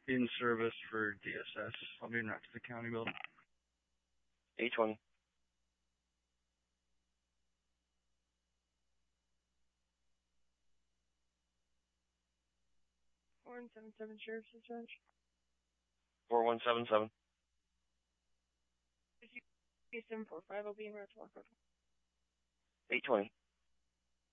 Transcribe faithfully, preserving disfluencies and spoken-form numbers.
in service for D S S. I'll be next to the county building. eight twenty. four one seven seven Sheriff's Dispatch. four one seven seven. seven four five will be in route to Lock eight twenty.